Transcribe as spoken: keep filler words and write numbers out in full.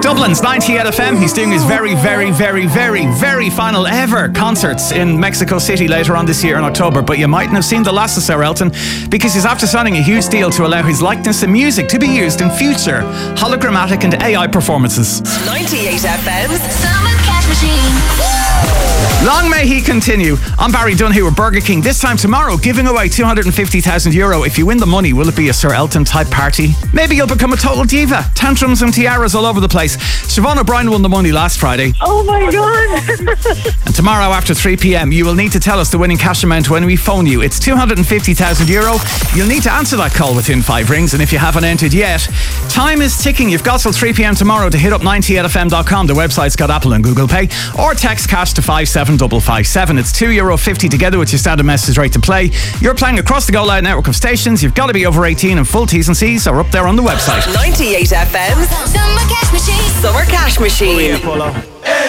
Dublin's ninety-eight F M. He's doing his very, very, very, very, very final ever concerts in Mexico City later on this year in October. But you mightn't have seen the last of Sir Elton because he's after signing a huge deal to allow his likeness and music to be used in future hologrammatic and A I performances. ninety-eight F M's Summer Cash Machine. Long may he continue. I'm Barry Dunhue with Burger King. This time tomorrow, giving away two hundred fifty thousand euro. If you win the money, will it be a Sir Elton type party? Maybe you'll become a total diva. Tantrums and tiaras all over the place. Siobhan O'Brien won the money last Friday. Oh my God. And tomorrow after three p.m, you will need to tell us the winning cash amount when we phone you. It's two hundred fifty thousand euro. You'll need to answer that call within five rings. And if you haven't entered yet, time is ticking. You've got till three p.m. tomorrow to hit up ninety-eight f m dot com. The website's got Apple and Google Pay. Or text cash to five seven five five seven. It's two euro fifty together with your standard message rate to play. You're playing across the Go Loud network of stations. You've got to be over eighteen, and full T's and C's are up there on the website. ninety-eight F M's Summer Cash Machine. Summer Cash Machine. Polo.